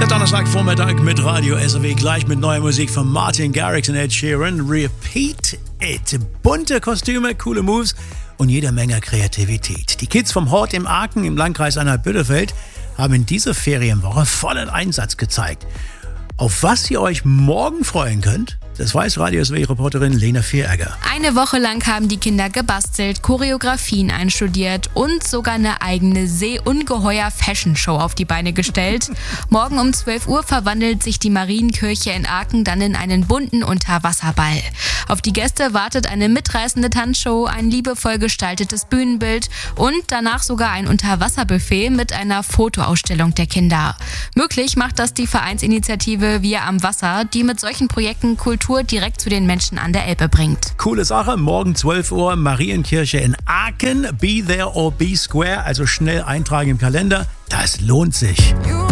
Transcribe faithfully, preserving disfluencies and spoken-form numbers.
Donnerstagvormittag mit Radio S R W, gleich mit neuer Musik von Martin Garrix und Ed Sheeran. Repeat It. Bunte Kostüme, coole Moves und jede Menge Kreativität. Die Kids vom Hort im Aken im Landkreis Anhalt-Bitterfeld haben in dieser Ferienwoche vollen Einsatz gezeigt. Auf was ihr euch morgen freuen könnt, das weiß Radio S R W-Reporterin Lena Vieregger. Eine Woche lang haben die Kinder gebastelt, Choreografien einstudiert und sogar eine eigene Seeungeheuer-Fashion-Show auf die Beine gestellt. Morgen um zwölf Uhr verwandelt sich die Marienkirche in Aken dann in einen bunten Unterwasserball. Auf die Gäste wartet eine mitreißende Tanzshow, ein liebevoll gestaltetes Bühnenbild und danach sogar ein Unterwasserbuffet mit einer Fotoausstellung der Kinder. Möglich macht das die Vereinsinitiative Wir am Wasser, die mit solchen Projekten Kultur direkt zu den Menschen an der Elbe bringt. Coole Sache, morgen zwölf Uhr Marienkirche in Aken. Be there or be square, also schnell eintragen im Kalender. Das lohnt sich.